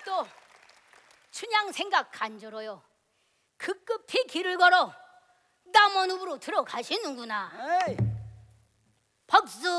아직도 춘향 생각 간절어요. 급급히 길을 걸어 남원읍으로 들어가시는구나. 에이. 박수.